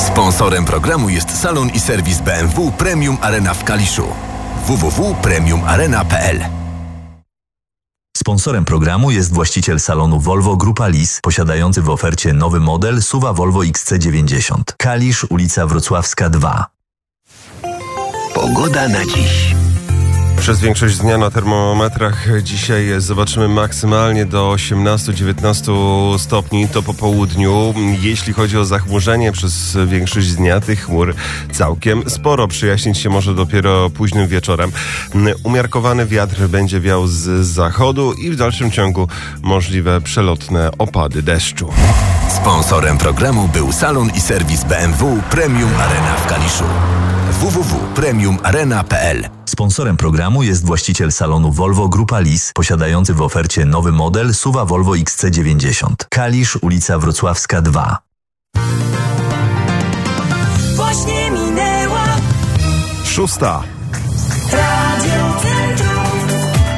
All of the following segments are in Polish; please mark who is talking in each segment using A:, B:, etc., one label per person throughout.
A: Sponsorem programu jest salon i serwis BMW Premium Arena w Kaliszu. www.premiumarena.pl.
B: Sponsorem programu jest właściciel salonu Volvo Grupa Lis, posiadający w ofercie nowy model SUV Volvo XC90. Kalisz, ulica Wrocławska 2.
A: Pogoda na dziś.
C: Przez większość dnia na termometrach dzisiaj zobaczymy maksymalnie do 18-19 stopni, to po południu. Jeśli chodzi o zachmurzenie, przez większość dnia tych chmur całkiem sporo. Przyjaśnić się może dopiero późnym wieczorem. Umiarkowany wiatr będzie wiał z zachodu i w dalszym ciągu możliwe przelotne opady deszczu.
A: Sponsorem programu był salon i serwis BMW Premium Arena w Kaliszu. www.premiumarena.pl.
B: Sponsorem programu jest właściciel salonu Volvo Grupa Lis, posiadający w ofercie nowy model SUV Volvo XC90. Kalisz, ulica Wrocławska 2.
D: Właśnie minęła
C: 6.
D: Radio Centrum.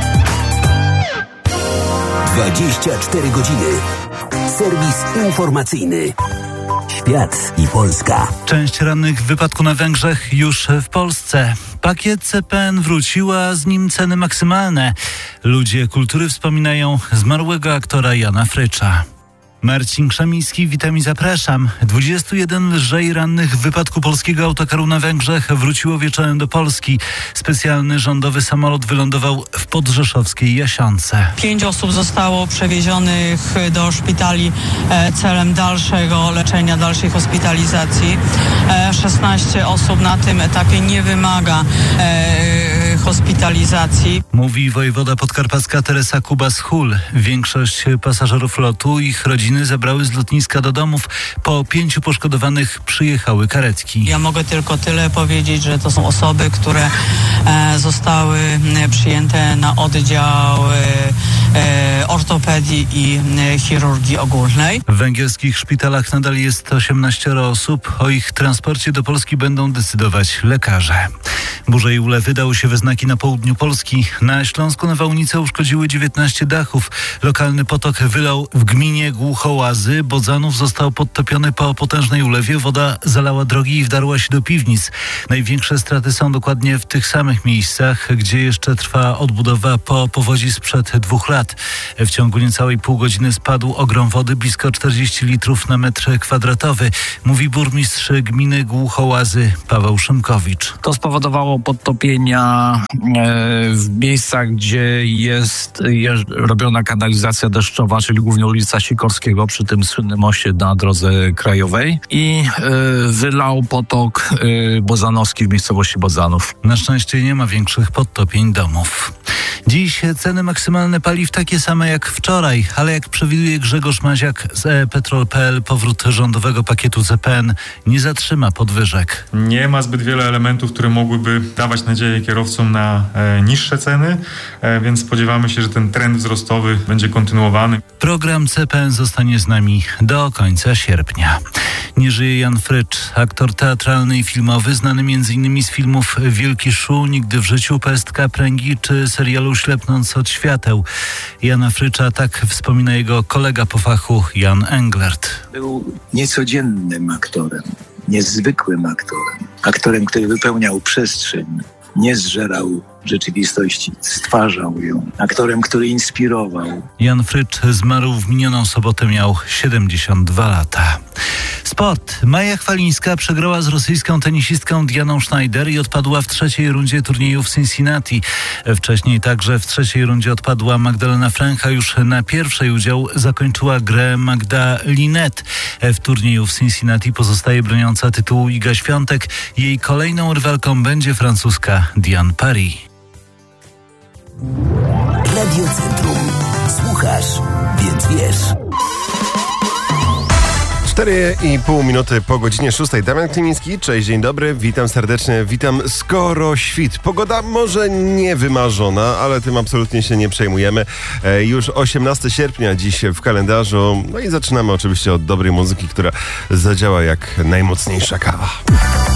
E: 24 godziny. Serwis informacyjny. Świat i Polska.
F: Część rannych w wypadku na Węgrzech już w Polsce. Pakiet CPN wrócił, a z nim ceny maksymalne. Ludzie kultury wspominają zmarłego aktora Jana Frycza. Marcin Krzemiński, witam i zapraszam. 21 lżej rannych w wypadku polskiego autokaru na Węgrzech wróciło wieczorem do Polski. Specjalny rządowy samolot wylądował w podrzeszowskiej Jasionce.
G: 5 osób zostało przewiezionych do szpitali celem dalszego leczenia, dalszej hospitalizacji. 16 osób na tym etapie nie wymaga hospitalizacji.
F: Mówi wojewoda podkarpacka Teresa Kubas-Hul. Większość pasażerów lotu i ich rodziny zebrały z lotniska do domów. Po 5 poszkodowanych przyjechały karetki.
G: Ja mogę tylko tyle powiedzieć, że to są osoby, które zostały przyjęte na oddział ortopedii i chirurgii ogólnej.
F: W węgierskich szpitalach nadal jest 18 osób. O ich transporcie do Polski będą decydować lekarze. Burze i ulewy dały się we znaki na południu Polski. Na Śląsku nawałnice uszkodziły 19 dachów. Lokalny potok wylał w gminie Głuchołazy. Bodzanów został podtopiony po potężnej ulewie. Woda zalała drogi i wdarła się do piwnic. Największe straty są dokładnie w tych samych miejscach, gdzie jeszcze trwa odbudowa po powodzi sprzed 2 lat. W ciągu niecałej pół godziny spadł ogrom wody, blisko 40 litrów na metr kwadratowy, mówi burmistrz gminy Głuchołazy Paweł Szymkowicz.
H: To spowodowało podtopienia w miejscach, gdzie jest robiona kanalizacja deszczowa, czyli głównie ulica Sikorskiego przy tym słynnym moście na drodze krajowej i wylał potok Bozanowski w miejscowości Bozanów.
F: Na szczęście nie ma większych podtopień domów. Dziś ceny maksymalne paliw takie same jak wczoraj, ale jak przewiduje Grzegorz Maziak z e-Petrol.pl, powrót rządowego pakietu CPN nie zatrzyma podwyżek.
I: Nie ma zbyt wiele elementów, które mogłyby dawać nadzieję kierowcom na niższe ceny, więc spodziewamy się, że ten trend wzrostowy będzie kontynuowany.
F: Program CPN zostanie z nami do końca sierpnia. Nie żyje Jan Frycz, aktor teatralny i filmowy, znany m.in. z filmów Wielki Szu, Nigdy w życiu, Pestka, Pręgi czy serialu Ślepnąc od świateł. Jana Frycza tak wspomina jego kolega po fachu Jan Englert.
J: Był niecodziennym aktorem, niezwykłym aktorem. Aktorem, który wypełniał przestrzeń, nie zżerał rzeczywistości, stwarzał ją. Aktorem, który inspirował.
F: Jan Frycz zmarł w minioną sobotę, miał 72 lata. Sport. Maja Chwalińska przegrała z rosyjską tenisistką Dianą Schneider i odpadła w trzeciej rundzie turnieju w Cincinnati. Wcześniej także w trzeciej rundzie odpadła Magdalena Fręcha. Już na pierwszej udział zakończyła grę Magda Linette. W turnieju w Cincinnati pozostaje broniąca tytułu Iga Świątek. Jej kolejną rywalką będzie francuska Diane Paris.
E: Radio Centrum. Słuchasz, więc wiesz.
C: 4,5 minuty po godzinie 6. Damian Klimiński, cześć, dzień dobry, witam serdecznie, witam skoro świt. Pogoda może nie wymarzona, ale tym absolutnie się nie przejmujemy. Już 18 sierpnia dziś w kalendarzu, no i zaczynamy oczywiście od dobrej muzyki, która zadziała jak najmocniejsza kawa.